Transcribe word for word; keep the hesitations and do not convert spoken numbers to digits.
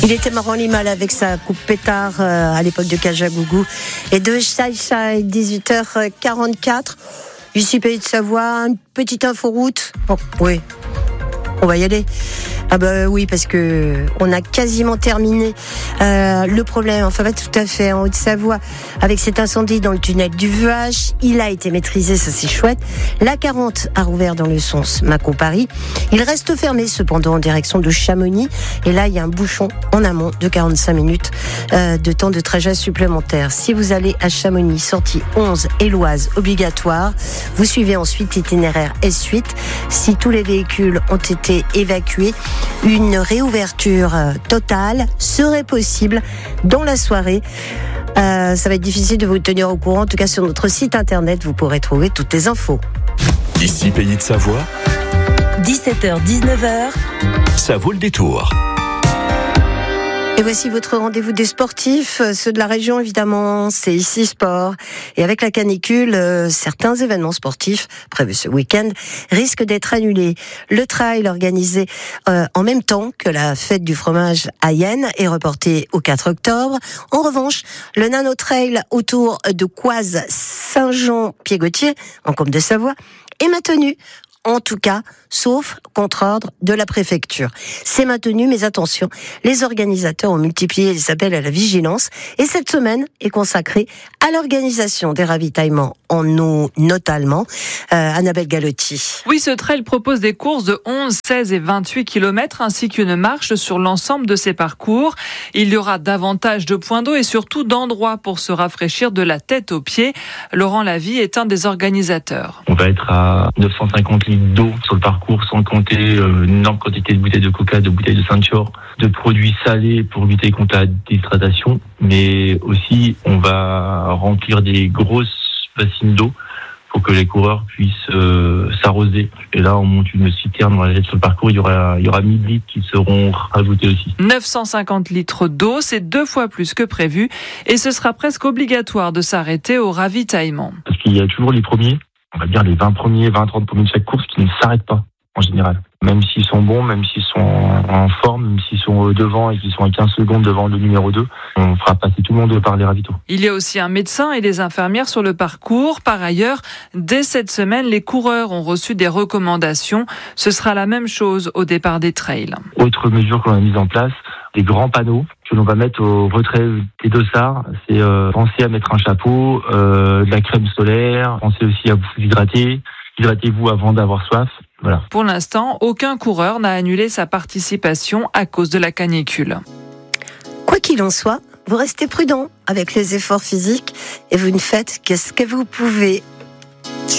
Il était marrant l'animal avec sa coupe pétard euh, à l'époque de Kajagougou. Et de Chai Chai, dix-huit heures quarante-quatre. Ici, Pays de Savoie, une petite inforoute. Oh, oui, on va y aller. Ah bah oui, parce que on a quasiment terminé euh, le problème, enfin pas tout à fait, en Haute-Savoie, avec cet incendie dans le tunnel du Vuache. Il a été maîtrisé, ça c'est chouette. La quarante a rouvert dans le sens Mâcon-Paris. Il reste fermé cependant en direction de Chamonix. Et là, il y a un bouchon en amont de quarante-cinq minutes euh, de temps de trajet supplémentaire. Si vous allez à Chamonix, sortie onze, Éloise, obligatoire. Vous suivez ensuite l'itinéraire S huit. Si tous les véhicules ont été évacués, une réouverture totale serait possible dans la soirée. Euh, ça va être difficile de vous tenir au courant. En tout cas, sur notre site internet, vous pourrez trouver toutes les infos. Ici, Pays de Savoie. dix-sept heures dix-neuf heures. Ça vaut le détour. Et voici votre rendez-vous des sportifs, ceux de la région évidemment, c'est Ici Sport. Et avec la canicule, euh, certains événements sportifs prévus ce week-end risquent d'être annulés. Le trail organisé euh, en même temps que la fête du fromage à Yenne est reporté au quatre octobre. En revanche, le Nano Trail autour de Coise Saint-Jean-Pied-Gautier, en Combe de Savoie, est maintenu. En tout cas, sauf contre ordre de la préfecture. C'est maintenu, mais attention, les organisateurs ont multiplié les appels à la vigilance et cette semaine est consacrée à l'organisation des ravitaillements en eau, notamment. Euh, Annabelle Galotti. Oui, ce trail propose des courses de onze, seize et vingt-huit kilomètres ainsi qu'une marche sur l'ensemble de ses parcours. Il y aura davantage de points d'eau et surtout d'endroits pour se rafraîchir de la tête aux pieds. Laurent Lavie est un des organisateurs. On va être à neuf cent cinquante litres d'eau sur le parcours, sans compter euh, une énorme quantité de bouteilles de coca, de bouteilles de Saint-Chor, de produits salés pour lutter contre la déshydratation. Mais aussi, on va remplir des grosses bassines d'eau pour que les coureurs puissent euh, s'arroser. Et là, on monte une citerne, on va la mettre sur le parcours, il y aura, il y aura mille litres qui seront rajoutés aussi. neuf cent cinquante litres d'eau, c'est deux fois plus que prévu. Et ce sera presque obligatoire de s'arrêter au ravitaillement. Parce qu'il y a toujours les premiers, on va dire les vingt premiers, vingt, trente premiers de chaque course qui ne s'arrêtent pas, en général. Même s'ils sont bons, même s'ils sont en forme, même s'ils sont devant et qu'ils sont à quinze secondes devant le numéro deux, on fera passer tout le monde par les ravitaux. Il y a aussi un médecin et des infirmières sur le parcours. Par ailleurs, dès cette semaine, les coureurs ont reçu des recommandations. Ce sera la même chose au départ des trails. Autre mesure qu'on a mise en place, des grands panneaux que l'on va mettre au retrait des dossards. C'est euh, penser à mettre un chapeau, euh, de la crème solaire, pensez aussi à vous hydrater. Hydratez-vous avant d'avoir soif. Voilà. Pour l'instant, aucun coureur n'a annulé sa participation à cause de la canicule. Quoi qu'il en soit, vous restez prudent avec les efforts physiques et vous ne faites que ce que vous pouvez.